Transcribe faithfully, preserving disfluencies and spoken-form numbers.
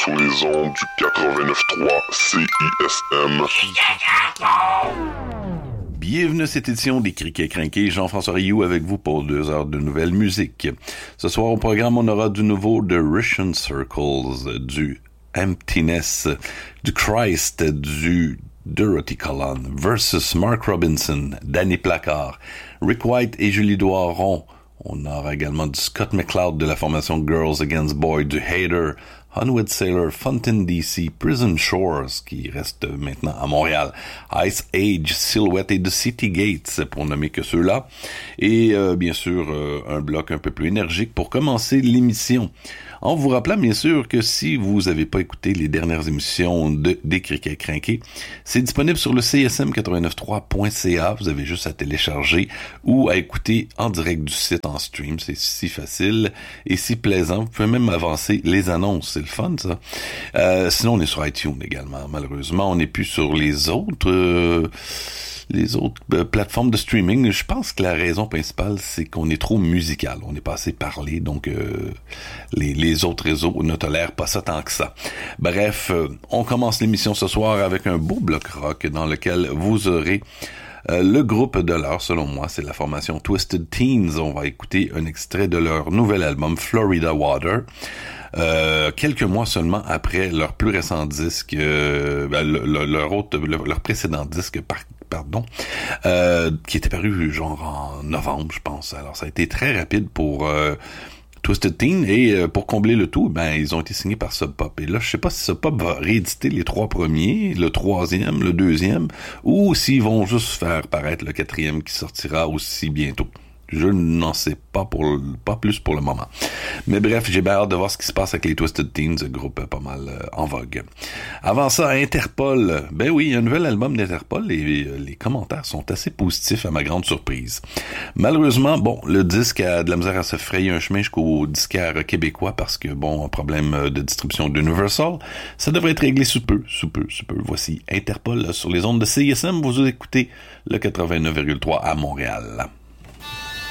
sur les ondes du quatre-vingt-neuf trois C I S M. Bienvenue à cette édition des Criquets Crinqués. Jean-François Rioux avec vous pour deux heures de nouvelle musique. Ce soir au programme, on aura du nouveau de Russian Circles, du Emptiness, du Christ, du Dorothy Collin versus Mark Robinson, Danny Placard, Rick White et Julie Doiron. On aura également du Scott McCloud de la formation Girls Against Boys, du Hater, Hunwood Sailor, Fontaine D C, Prison Shores, qui reste maintenant à Montréal, Ice Age, Silhouette et The City Gates, pour nommer que ceux-là. Et euh, bien sûr, euh, un bloc un peu plus énergique pour commencer l'émission. En vous rappelant bien sûr que si vous n'avez pas écouté les dernières émissions de des Criquets Crinqués, c'est disponible sur le c s m quatre-vingt-neuf trois point c a. Vous avez juste à télécharger ou à écouter en direct du site en stream. C'est si facile et si plaisant. Vous pouvez même avancer les annonces. C'est le fun, ça. Euh, sinon, on est sur iTunes également. Malheureusement, on n'est plus sur les autres... Euh les autres euh, plateformes de streaming. Je pense que la raison principale, c'est qu'on est trop musical. On n'est pas assez parlé, donc euh, les, les autres réseaux ne tolèrent pas ça tant que ça. Bref, euh, on commence l'émission ce soir avec un beau bloc rock dans lequel vous aurez euh, le groupe de l'heure, selon moi, c'est la formation Twisted Teens. On va écouter un extrait de leur nouvel album Florida Water. Euh, quelques mois seulement après leur plus récent disque, euh, ben, le, le, leur, autre, le, leur précédent disque, par, pardon, euh, qui était paru genre en novembre, je pense. Alors ça a été très rapide pour euh, Twisted Teen et euh, pour combler le tout, ben ils ont été signés par Sub Pop. Et là, je sais pas si Sub Pop va rééditer les trois premiers, le troisième, le deuxième, ou s'ils vont juste faire paraître le quatrième qui sortira aussi bientôt. Je n'en sais pas pour pas plus pour le moment. Mais bref, j'ai bien hâte de voir ce qui se passe avec les Twisted Teens, groupe pas mal euh, en vogue. Avant ça, Interpol. Ben oui, il y a un nouvel album d'Interpol et euh, les commentaires sont assez positifs à ma grande surprise. Malheureusement, bon, le disque a de la misère à se frayer un chemin jusqu'au disquaire québécois parce que, bon, un problème de distribution d'Universal. Ça devrait être réglé sous peu, sous peu, sous peu. Voici Interpol là, sur les ondes de C I S M. Vous écoutez le quatre-vingt-neuf virgule trois à Montréal.